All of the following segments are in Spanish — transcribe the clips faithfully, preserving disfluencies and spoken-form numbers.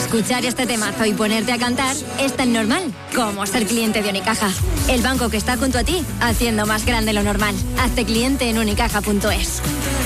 Escuchar este temazo y ponerte a cantar es tan normal como ser cliente de Unicaja. El banco que está junto a ti, haciendo más grande lo normal. Hazte cliente en unicaja punto es.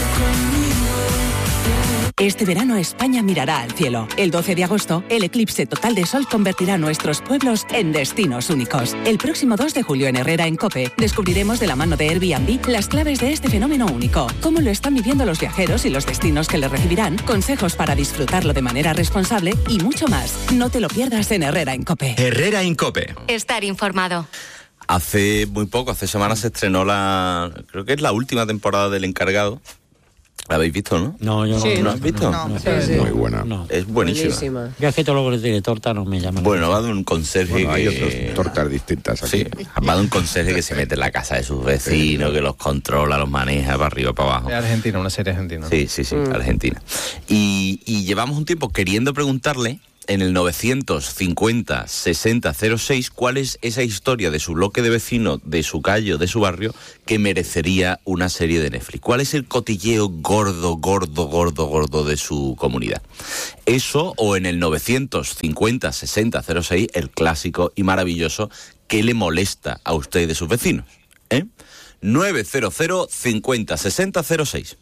Este verano España mirará al cielo. El doce de agosto, el eclipse total de sol convertirá nuestros pueblos en destinos únicos. El próximo dos de julio en Herrera, en COPE, descubriremos de la mano de Airbnb las claves de este fenómeno único, cómo lo están viviendo los viajeros y los destinos que le recibirán, consejos para disfrutarlo de manera responsable y mucho más. No te lo pierdas en Herrera, en COPE. Herrera, en COPE. Estar informado. Hace muy poco, hace semanas se estrenó la... creo que es la última temporada del Encargado. ¿La habéis visto, no? No, yo sí, no. ¿No has visto? No, no. Sí, sí. Muy buena. No. Es buenísima. Buenísima. Yo es que todo lo que tiene torta no me llama. Bueno, va de un conserje Bueno, hay que... otras tortas distintas aquí. Sí, va de un conserje que se mete en la casa de sus vecinos, que los controla, los maneja para arriba, para abajo. De Argentina, una serie argentina. Sí, sí, sí, mm. Argentina. Y, y llevamos un tiempo queriendo preguntarle en el novecientos cincuenta sesenta cero seis cuál es esa historia de su bloque de vecinos, de su calle o de su barrio que merecería una serie de Netflix. ¿Cuál es el cotilleo gordo, gordo, gordo, gordo de su comunidad? Eso, o en el novecientos cincuenta sesenta cero seis, el clásico y maravilloso ¿qué le molesta a usted y de sus vecinos? ¿Eh? novecientos cincuenta sesenta cero seis.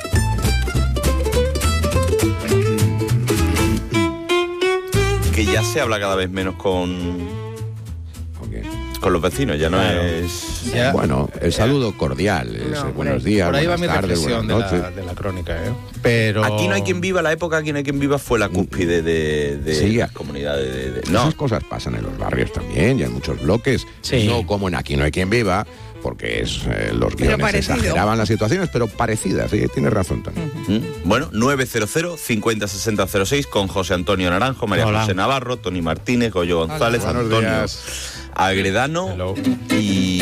Que ya se habla cada vez menos con Okay. con los vecinos, ya no claro. es... Ya, bueno, el saludo cordial, es, No, buenos días, Por ahí va buenas mi tardes, reflexión buenas de noches. la, de la crónica, ¿eh? Pero... Aquí no hay quien viva, la época aquí no hay quien viva fue la cúspide de, de Sí. las comunidades. De, de- No. no, Esas cosas pasan en los barrios también, y hay muchos bloques. Sí. No como en Aquí no hay quien viva, porque es eh, los Pero guiones parecido. exageraban las situaciones, pero parecidas, sí, tienes razón también. ¿Mm? Bueno, novecientos cincuenta sesenta cero seis con José Antonio Naranjo, María Hola. José Navarro, Tony Martínez, Goyo González, Buenos Antonio días. Agredano Hello. y...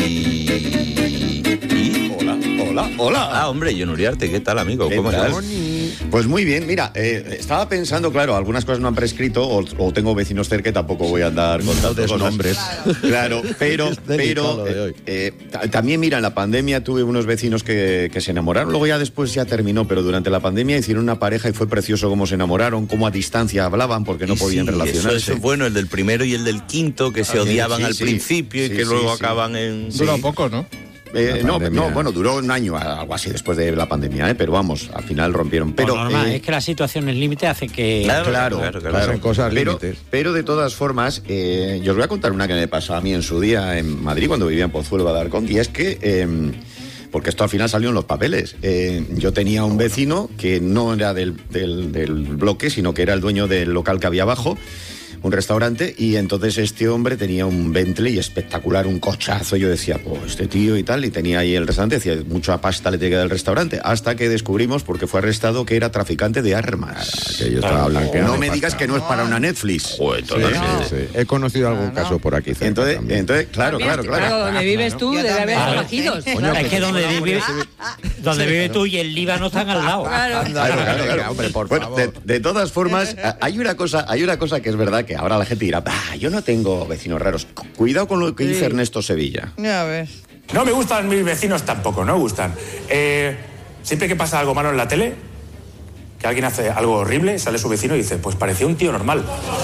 y... Hola, hola, hola. Ah, hombre, John Uriarte, ¿qué tal, amigo? ¿Qué ¿Cómo tal? estás? Pues muy bien, mira, eh, estaba pensando, claro, algunas cosas no han prescrito o, o tengo vecinos cerca y tampoco voy a andar contando des cosas. nombres. Claro, pero, Es delicado pero lo de hoy. eh, eh, ta- también, mira, en la pandemia tuve unos vecinos que, que se enamoraron, luego ya después ya terminó, pero durante la pandemia hicieron una pareja y fue precioso cómo se enamoraron, cómo a distancia hablaban porque no Y podían sí, relacionarse. Eso, eso es bueno, el del primero y el del quinto, que se Ah, odiaban sí, al sí. principio y Sí, que sí, luego sí. acaban en... Duró Sí. poco, ¿no? Eh, La no, pandemia. no, bueno, duró un año, algo así, después de la pandemia, ¿eh? Pero vamos, al final rompieron. Pero, Pero normal, eh, es que la situación en límite hace que... Claro, Claro, claro, claro, claro. Pasan cosas pero, límites. pero de todas formas, eh, yo os voy a contar una que me pasó a mí en su día en Madrid, cuando vivía en Pozuelo de Alarcón, y es que, eh, porque esto al final salió en los papeles, eh, yo tenía un vecino que no era del, del, del bloque, sino que era el dueño del local que había abajo, un restaurante, y entonces este hombre tenía un Bentley espectacular, un cochazo. Yo decía, pues este tío y tal, y tenía ahí el restaurante, decía, mucha pasta le tiene que dar el restaurante, hasta que descubrimos, porque fue arrestado, que era traficante de armas. Que yo estaba blanqueando. No me pasta. digas que no es para una Netflix. Joder, Sí, totalmente. sí, sí. He conocido algún No, no. caso por aquí cerca Entonces, también. entonces, claro, También, claro, claro. donde vives tú Yo debe haber también. elegidos. Coño, es que donde vive, donde Sí, vive claro. tú y el Líbano están al lado. Claro. Claro, claro, claro. Hombre, por Bueno, de, favor. de todas formas, a- hay una cosa, hay una cosa que es verdad que ahora la gente dirá, ah, yo no tengo vecinos raros. Cu- Cuidado con lo que dice Ernesto Sevilla. Ya ves. No me gustan mis vecinos tampoco, no me gustan. Eh, siempre que pasa algo malo en la tele, que alguien hace algo horrible, sale su vecino y dice, pues parecía un tío normal.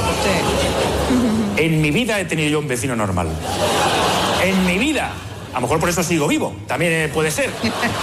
Sí. En mi vida he tenido yo un vecino normal. En mi vida. A lo mejor por eso sigo vivo. También eh, puede ser.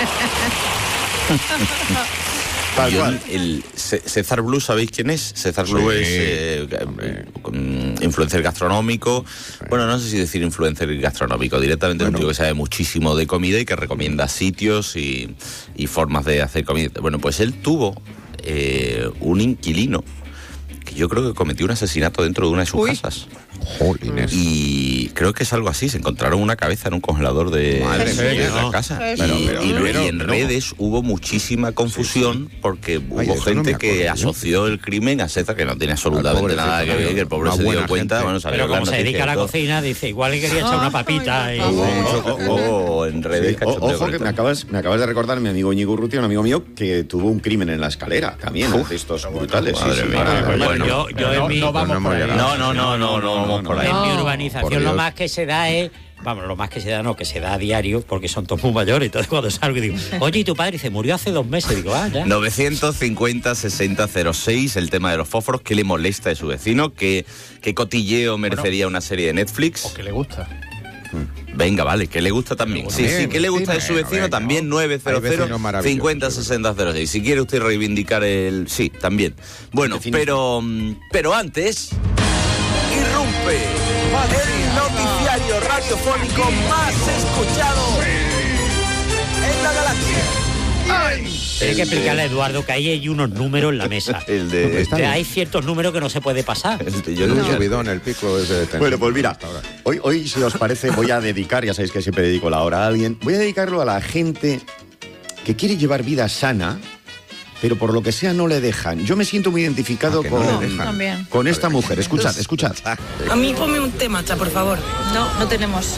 Tal Yo, cual. el C- César Blue, ¿sabéis quién es? César Blue Sí, es eh, mm, influencer gastronómico. Bueno, no sé si decir influencer gastronómico, directamente Bueno. un tío que sabe muchísimo de comida y que recomienda sitios y, y formas de hacer comida. Bueno, pues él tuvo eh, un inquilino que yo creo que cometió un asesinato dentro de una de sus Uy. casas. Jolines. Y creo que es algo así, se encontraron una cabeza en un congelador de, Madre de mía. la casa. Pero, y, pero, y- pero, y en pero- redes hubo muchísima confusión porque hubo Ay, de eso no gente me que acuerdo, ¿eh? asoció el crimen a César, que no tiene absolutamente pobrecito, nada que ver, claro. que el pobre Una se dio buena cuenta, gente. bueno, salió Pero las como se noticias dedica a la y todo. cocina, dice, igual le quería echar una papita. y- Hubo mucho Oh, oh, hubo en redes Sí, o- cachondeo ojo con que esto. me acabas, me acabas de recordar mi amigo Íñigo Urrutia, un amigo mío, que tuvo un crimen en la escalera también, de estos brutales. sí, madre sí, mía, para- bueno. para- Yo, yo No, en mi, no vamos no por ahí. hemos No, no, no, no, no, vamos por ahí. en mi No. urbanización Por lo Dios. más que se da es Vamos, lo más que se da, no, que se da a diario, porque son todos muy mayores. Entonces cuando salgo y digo, oye, ¿y tu padre? Dice, murió hace dos meses. Digo, ah, ya. novecientos cincuenta sesenta cero seis, el tema de los fósforos, ¿qué le molesta de su vecino? ¿Qué, qué cotilleo merecería bueno, una serie de Netflix? ¿O qué le gusta? Venga, vale, que le gusta también. Sí, sí, que le gusta de su vecino venga, también, nueve cero cero cincuenta sesenta cero seis. Si quiere usted reivindicar el... Sí, también. Bueno, pero, pero antes... Irrumpe el noticiario radiofónico más escuchado en la galaxia. Tiene que explicarle a Eduardo que ahí hay unos números en la mesa. El de, de hay ciertos números que no se puede pasar. El de, yo no. Un subidón, el pico es de bueno, pues mira, hoy, hoy, si os parece, voy a dedicar, ya sabéis que siempre dedico la hora a alguien, voy a dedicarlo a la gente que quiere llevar vida sana, pero por lo que sea no le dejan. Yo me siento muy identificado ah, con, no con esta mujer. Escuchad, escuchad. A mí ponme un té, macha, por favor. No, no tenemos.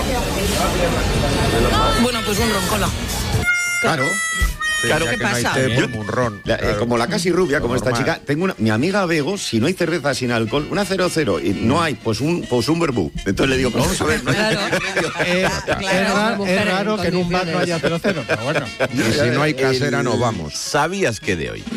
Bueno, pues un roncola. Claro. Sí, claro, ¿qué pasa? No Yo, un ron, la, claro. eh, como la casi rubia, como normal. Esta chica, tengo una, mi amiga Bego, si no hay cerveza sin alcohol, una cero cero, y no hay, pues un pues un verbú. Entonces le digo, pero vamos a ver, no hay claro. eh, claro, es, raro, es raro que en un bar no haya cero cero, pero bueno. Y si no hay casera, el, no vamos. ¿Sabías que de hoy?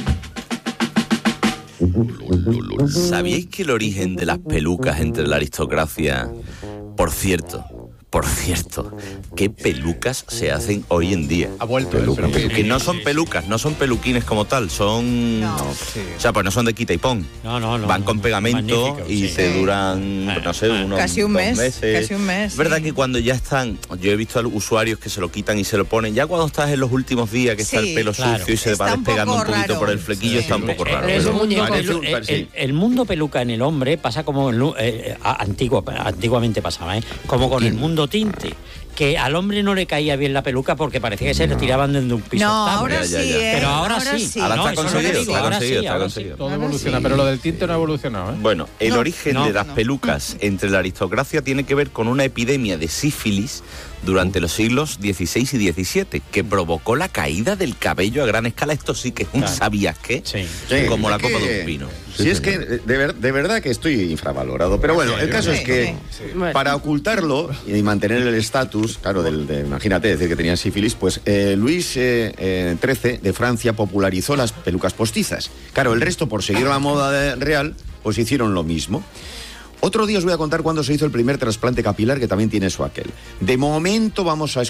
¿Sabíais que el origen de las pelucas entre la aristocracia... Por cierto... Por cierto, ¿qué pelucas se hacen hoy en día? Ha vuelto el peluca. Que no son pelucas, no son peluquines como tal, son... No. Sí. O sea, pues no son de quita y pon. No, no, no. Van con pegamento y sí. te sí. duran, no sé, unos casi un dos mes, meses. Casi un mes. Es verdad sí. que cuando ya están... Yo he visto a los usuarios que se lo quitan y se lo ponen. Ya cuando estás en los últimos días, que sí, está el pelo claro. sucio y se Está va un despegando un poco poquito raro. por el flequillo, Sí. está un poco raro. El, Pero, mundo parece pelu- un- el, sí. el, el mundo peluca en el hombre pasa como en, eh, antiguo, antiguamente pasaba, ¿eh? Como con el mundo tinte. Que al hombre no le caía bien la peluca porque parecía que se le tiraban desde un piso. No, octavo. ahora Ya, ya, sí, ya. ¿eh? Pero ahora, ahora sí. sí. Ahora No, está eso es lo que conseguido, digo, está ahora conseguido, sí, está ahora conseguido. sí. Todo Ahora evoluciona, sí. pero lo del tinte no ha evolucionado, ¿eh? Bueno, el No, origen no, de las no. pelucas entre la aristocracia tiene que ver con una epidemia de sífilis durante los siglos dieciséis y diecisiete, que provocó la caída del cabello a gran escala. Esto sí que es un Claro. ¿sabías qué? Sí. Sí, Como la es copa que- de un pino. Si sí, es que de, ver, de verdad que estoy infravalorado. Pero bueno, el caso Sí, es que sí. para ocultarlo y mantener el estatus, claro, del, de, imagínate decir que tenía sífilis, pues eh, Luis eh, eh, trece de Francia popularizó las pelucas postizas. Claro, el resto, por seguir la moda de, real, pues hicieron lo mismo. Otro día os voy a contar cuándo se hizo el primer trasplante capilar, que también tiene su aquel. De momento vamos a